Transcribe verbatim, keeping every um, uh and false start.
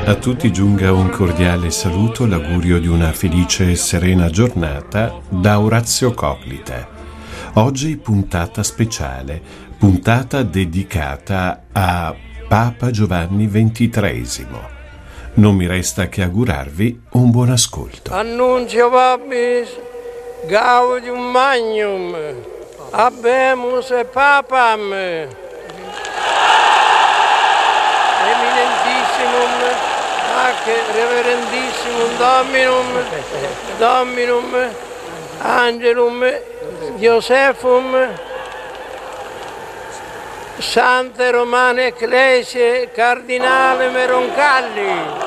A tutti giunga un cordiale saluto, l'augurio di una felice e serena giornata da Orazio Coclite. Oggi puntata speciale, puntata dedicata a Papa Giovanni ventitreesimo. Non mi resta che augurarvi un buon ascolto. Annuncio vobis gaudium magnum, habemus papam, eminentissimum ac reverendissimum Dominum, Dominum Angelum Josephum, Sante Romane Ecclesiae Cardinale Roncalli.